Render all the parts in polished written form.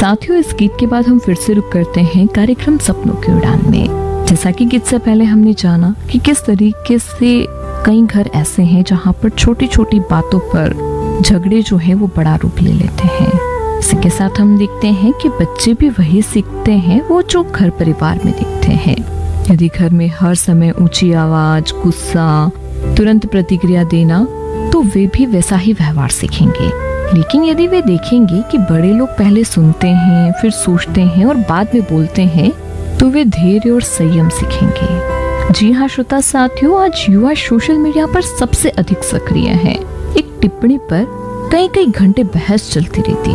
साथियों, इस गीत के बाद हम फिर से रुक करते हैं कार्यक्रम सपनों की उड़ान में। जैसा कि गीत से पहले हमने जाना कि किस तरीके से कई घर ऐसे हैं जहाँ पर छोटी छोटी बातों पर झगड़े जो है वो बड़ा रूप ले लेते हैं। इसी के साथ हम देखते हैं कि बच्चे भी वही सीखते हैं वो जो घर परिवार में देखते हैं। यदि घर में हर समय ऊंची आवाज, गुस्सा, तुरंत प्रतिक्रिया देना, तो वे भी वैसा ही व्यवहार सीखेंगे। लेकिन यदि वे देखेंगे कि बड़े लोग पहले सुनते हैं, फिर सोचते हैं और बाद में बोलते हैं, तो वे धैर्य और संयम सीखेंगे। जी हाँ श्रोता साथियों, आज युवा सोशल मीडिया पर सबसे अधिक सक्रिय है। एक टिप्पणी पर कई घंटे बहस चलती रहती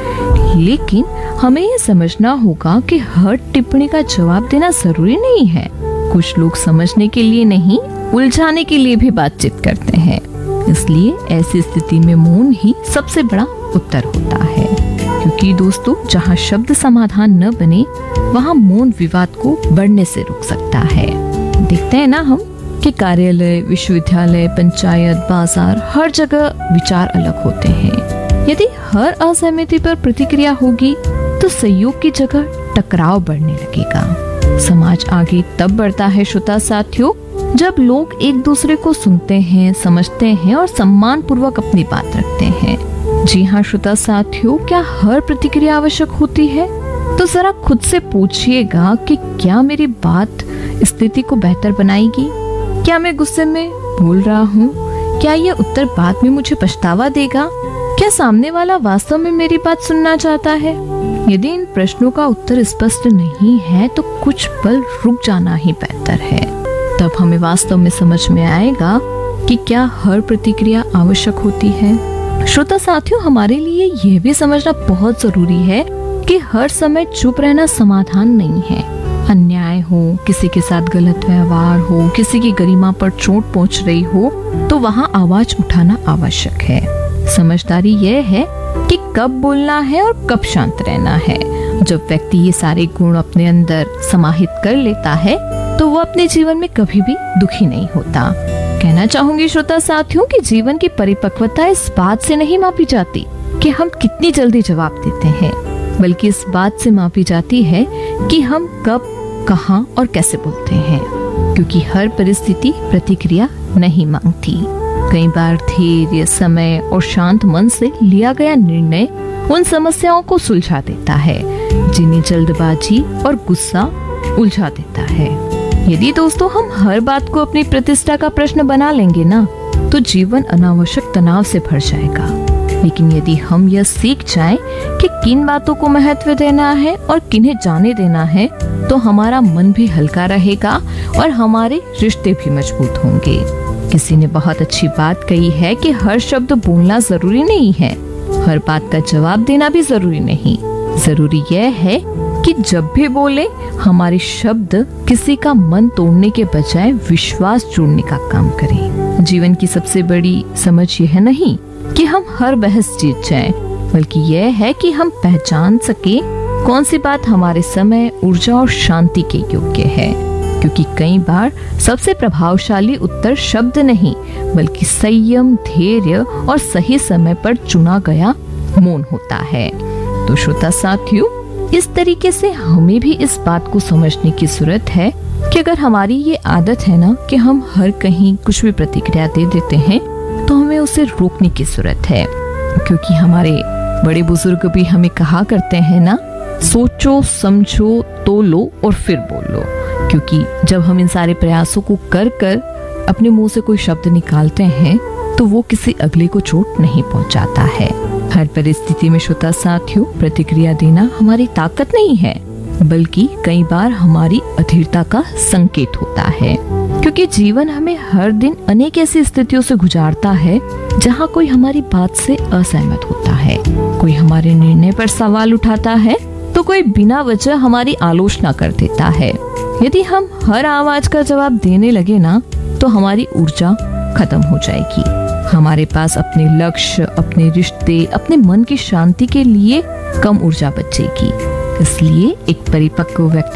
है। लेकिन हमें ये समझना होगा कि हर टिप्पणी का जवाब देना जरूरी नहीं है। कुछ लोग समझने के लिए नहीं, उलझाने के लिए भी बातचीत करते हैं। इसलिए ऐसी स्थिति में मौन ही सबसे बड़ा उत्तर होता है। क्योंकि दोस्तों, जहाँ शब्द समाधान न बने, वहाँ मौन विवाद को बढ़ने से रोक सकता है। देखते हैं ना हम कि कार्यालय, विश्वविद्यालय, पंचायत, बाजार, हर जगह विचार अलग होते हैं। यदि हर असहमति पर प्रतिक्रिया होगी तो सहयोग की जगह टकराव बढ़ने लगेगा। समाज आगे तब बढ़ता है श्रोता साथियों, जब लोग एक दूसरे को सुनते हैं, समझते हैं और सम्मान पूर्वक अपनी बात रखते हैं। जी हाँ श्रोता साथियों, क्या हर प्रतिक्रिया आवश्यक होती है? तो जरा खुद से पूछिएगा कि क्या मेरी बात स्थिति को बेहतर बनाएगी? क्या मैं गुस्से में बोल रहा हूँ? क्या ये उत्तर बाद में मुझे पछतावा देगा? क्या सामने वाला वास्तव में मेरी बात सुनना चाहता है? यदि इन प्रश्नों का उत्तर स्पष्ट नहीं है तो कुछ पल रुक जाना ही बेहतर है। तब हमें वास्तव में समझ में आएगा कि क्या हर प्रतिक्रिया आवश्यक होती है। श्रोता साथियों, हमारे लिए यह भी समझना बहुत जरूरी है कि हर समय चुप रहना समाधान नहीं है। अन्याय हो, किसी के साथ गलत व्यवहार हो, किसी की गरिमा पर चोट पहुंच रही हो, तो वहाँ आवाज उठाना आवश्यक है। समझदारी यह है कि कब बोलना है और कब शांत रहना है। जब व्यक्ति ये सारे गुण अपने अंदर समाहित कर लेता है तो वो अपने जीवन में कभी भी दुखी नहीं होता। कहना चाहूंगी श्रोता साथियों कि जीवन की परिपक्वता इस बात से नहीं मापी जाती कि हम कितनी जल्दी जवाब देते हैं, बल्कि इस बात से मापी जाती है कि हम कब, कहां और कैसे बोलते हैं। क्योंकि हर परिस्थिति प्रतिक्रिया नहीं मांगती। कई बार धैर्य, समय और शांत मन से लिया गया निर्णय उन समस्याओं को सुलझा देता है जिन्हें जल्दबाजी और गुस्सा उलझा देता है। यदि दोस्तों हम हर बात को अपनी प्रतिष्ठा का प्रश्न बना लेंगे ना, तो जीवन अनावश्यक तनाव से भर जाएगा। लेकिन यदि हम यह सीख जाएं कि किन बातों को महत्व देना है और किन्हें जाने देना है, तो हमारा मन भी हल्का रहेगा और हमारे रिश्ते भी मजबूत होंगे। किसी ने बहुत अच्छी बात कही है कि हर शब्द बोलना जरूरी नहीं है, हर बात का जवाब देना भी जरूरी नहीं। जरूरी यह है कि जब भी बोले, हमारे शब्द किसी का मन तोड़ने के बजाय विश्वास जोड़ने का काम करें। जीवन की सबसे बड़ी समझ यह नहीं कि हम हर बहस जीत जाएं, बल्कि यह है कि हम पहचान सके कौन सी बात हमारे समय, ऊर्जा और शांति के योग्य है। क्योंकि कई बार सबसे प्रभावशाली उत्तर शब्द नहीं, बल्कि संयम, धैर्य और सही समय पर चुना गया मौन होता है। तो श्रोता साथियों, इस तरीके से हमें भी इस बात को समझने की जरूरत है कि अगर हमारी ये आदत है ना कि हम हर कहीं कुछ भी प्रतिक्रिया दे देते हैं, तो हमें उसे रोकने की जरूरत है। क्योंकि हमारे बड़े बुजुर्ग भी हमें कहा करते हैं ना, सोचो, समझो, तोलो और फिर बोलो। क्योंकि जब हम इन सारे प्रयासों को कर कर अपने मुंह से कोई शब्द निकालते हैं, तो वो किसी अगले को चोट नहीं पहुंचाता है। हर परिस्थिति में श्रोता साथियों, प्रतिक्रिया देना हमारी ताकत नहीं है, बल्कि कई बार हमारी अधीरता का संकेत होता है। क्योंकि जीवन हमें हर दिन अनेक ऐसी स्थितियों से गुजारता है जहाँ कोई हमारी बात से असहमत होता है, कोई हमारे निर्णय पर सवाल उठाता है, तो कोई बिना वजह हमारी आलोचना कर देता है। यदि हम हर आवाज का जवाब देने लगे ना, तो हमारी ऊर्जा खत्म हो जाएगी। हमारे पास अपने लक्ष्य, अपने रिश्ते, अपने मन की शांति के लिए कम ऊर्जा बचेगी। इसलिए एक परिपक्व व्यक्ति